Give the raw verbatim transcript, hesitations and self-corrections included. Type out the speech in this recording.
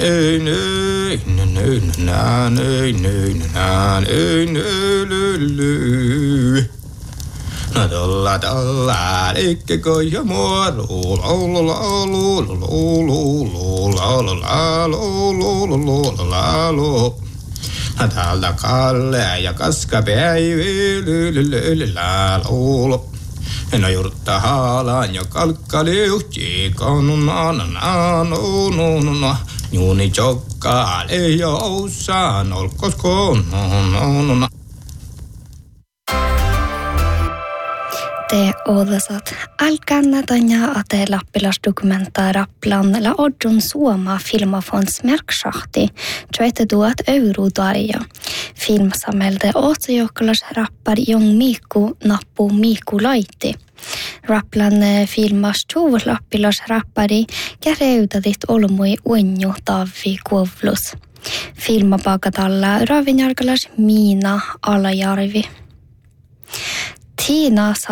Ei, ei, ei, nään, ei, ei, nään, ei, ei, na dolla dolla, ikke koja muoru, la la la la la la la la. Täällä Kalle ja kaskapäivä, la la. No jurtta haalaan ja kalkkaliuhti, kanuna na na no no no no. Juuni jokka ei joussaan, olkosko no no no no. Te odotat alkanatanja ate lappilasdokumentaa Rapplandella Oddun Suoma filmafons merksahti tjuette tuhat eurotarja. Filmsamelde återjokkalas rappar Jong Miku nappu Miku Laiti. Rapplan filmas tuvu lappilas rappari käreutatit olmui uenju tavvi kuovlus. Filmapakatalla ravinjarkalas Miina Alajärvi. Tiina